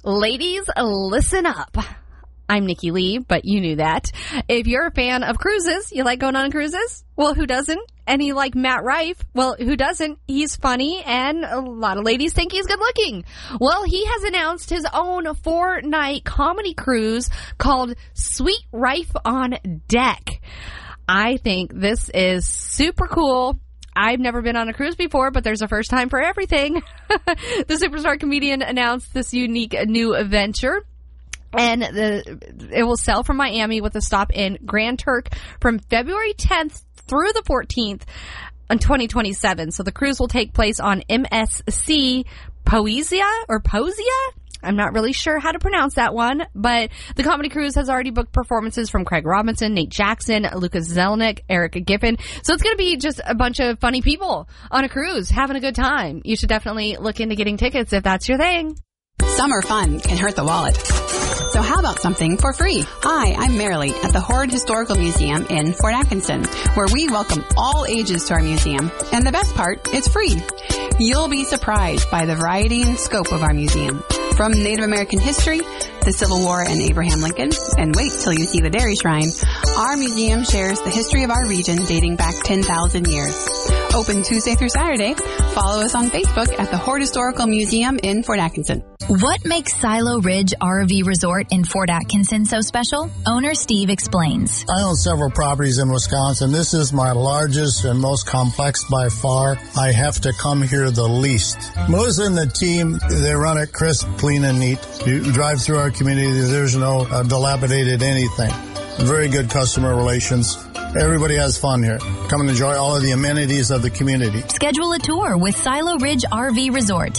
Ladies, listen up. I'm Nikki Lee, but you knew that. If you're a fan of cruises, you like going on cruises? Well, who doesn't? And you like Matt Rife? Well, who doesn't? He's funny, and a lot of ladies think he's good looking. Well, he has announced his own 4-night comedy cruise called Sweet Rife on Deck. I think this is super cool. I've never been on a cruise before, but there's a first time for everything. The superstar comedian announced this unique new adventure. And it will sail from Miami with a stop in Grand Turk from February 10th through the 14th in 2027. So the cruise will take place on MSC Poesia. I'm not really sure how to pronounce that one, but the comedy cruise has already booked performances from Craig Robinson, Nate Jackson, Lucas Zelnick, Eric Giffen. So it's going to be just a bunch of funny people on a cruise having a good time. You should definitely look into getting tickets if that's your thing. Summer fun can hurt the wallet. So how about something for free? Hi, I'm Marilee at the Hoard Historical Museum in Fort Atkinson, where we welcome all ages to our museum. And the best part, it's free. You'll be surprised by the variety and scope of our museum. From Native American history, the Civil War and Abraham Lincoln, and wait till you see the Dairy Shrine, our museum shares the history of our region dating back 10,000 years. Open Tuesday through Saturday. Follow us on Facebook at the Hoard Historical Museum in Fort Atkinson. What makes Silo Ridge RV Resort in Fort Atkinson so special? Owner Steve explains. I own several properties in Wisconsin. This is my largest and most complex by far. I have to come here the least. Melissa and the team, they run it crisp, clean, and neat. You drive through our community, there's no dilapidated anything. Very good customer relations. Everybody has fun here. Come and enjoy all of the amenities of the community. Schedule a tour with Silo Ridge RV Resort.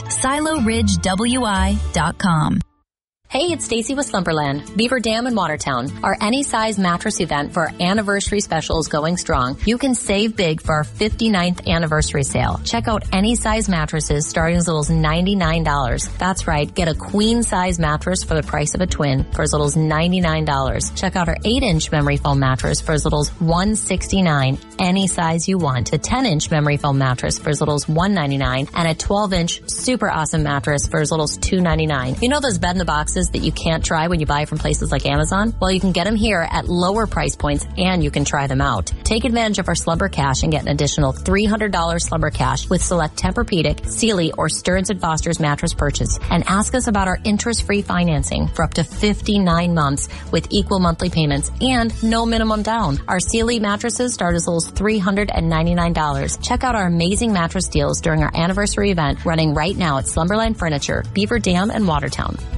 SiloRidgeWI.com. Hey, it's Stacy with Slumberland, Beaver Dam in Watertown. Our Any Size Mattress event for our anniversary special is going strong. You can save big for our 59th anniversary sale. Check out Any Size mattresses starting as little as $99. That's right, get a queen size mattress for the price of a twin for as little as $99. Check out our 8-inch memory foam mattress for as little as $169. Any size you want. A 10-inch memory foam mattress for as little as $199, and a 12-inch super awesome mattress for as little as $299. You know those bed in the boxes that you can't try when you buy from places like Amazon? Well, you can get them here at lower price points, and you can try them out. Take advantage of our Slumber Cash and get an additional $300 Slumber Cash with select Tempur-Pedic, Sealy, or Stearns & Foster's mattress purchase. And ask us about our interest-free financing for up to 59 months with equal monthly payments and no minimum down. Our Sealy mattresses start as little as $399. Check out our amazing mattress deals during our anniversary event running right now at Slumberland Furniture, Beaver Dam, and Watertown.